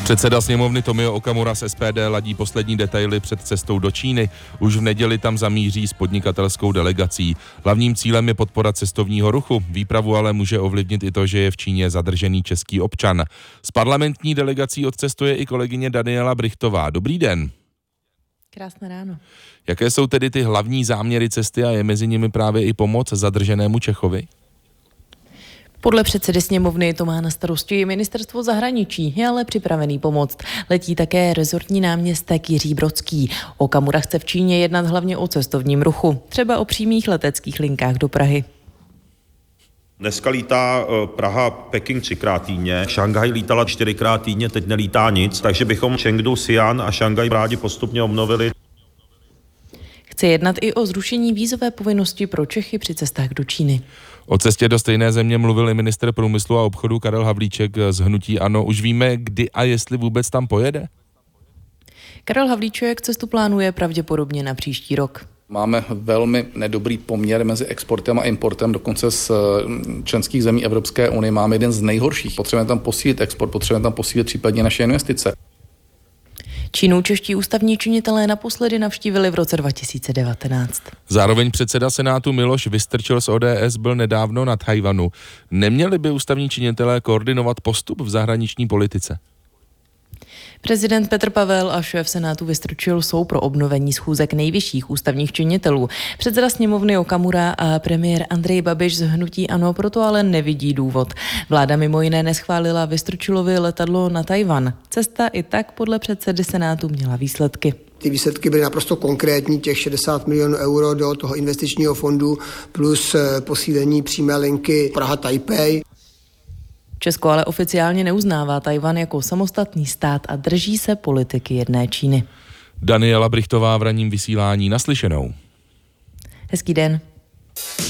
Předseda sněmovny Tomio Okamura z SPD ladí poslední detaily před cestou do Číny. Už v neděli tam zamíří s podnikatelskou delegací. Hlavním cílem je podpora cestovního ruchu. Výpravu ale může ovlivnit i to, že je v Číně zadržený český občan. S parlamentní delegací odcestuje i kolegyně Daniela Brychtová. Dobrý den. Krásné ráno. Jaké jsou tedy ty hlavní záměry cesty a je mezi nimi právě i pomoc zadrženému Čechovi? Podle předsedy sněmovny to má na starosti ministerstvo zahraničí, je ale připravený pomoct. Letí také rezortní náměstek Jiří Brodský. Okamura chce v Číně jednat hlavně o cestovním ruchu, třeba o přímých leteckých linkách do Prahy. Dneska lítá Praha, Peking 3x týdně, Šanghaj lítala 4x týdně, teď nelítá nic, takže bychom Chengdu, Xi'an a Šanghaj rádi postupně obnovili. Chce jednat i o zrušení vízové povinnosti pro Čechy při cestách do Číny. O cestě do stejné země mluvil i ministr průmyslu a obchodu Karel Havlíček z hnutí ANO. Už víme, kdy a jestli vůbec tam pojede? Karel Havlíček cestu plánuje pravděpodobně na příští rok. Máme velmi nedobrý poměr mezi exportem a importem, dokonce z členských zemí Evropské unie máme jeden z nejhorších. Potřebujeme tam posílit export, potřebujeme tam posílit případně naše investice. Čínu čeští ústavní činitelé naposledy navštívili v roce 2019. Zároveň předseda Senátu Miloš Vystrčil z ODS byl nedávno na Tchaj-wanu. Neměli by ústavní činitelé koordinovat postup v zahraniční politice? Prezident Petr Pavel a šéf Senátu Vystrčil jsou pro obnovení schůzek nejvyšších ústavních činitelů. Předseda sněmovny Okamura a premiér Andrej Babiš z hnutí ANO proto ale nevidí důvod. Vláda mimo jiné neschválila Vystrčilovi letadlo na Tchaj-wan. Cesta i tak podle předsedy Senátu měla výsledky. Ty výsledky byly naprosto konkrétní, těch 60 milionů euro do toho investičního fondu plus posílení přímé linky Praha-Taipei. Česko ale oficiálně neuznává Tchaj-wan jako samostatný stát a drží se politiky jedné Číny. Daniela Brychtová v ranním vysílání. Naslyšenou. Hezký den.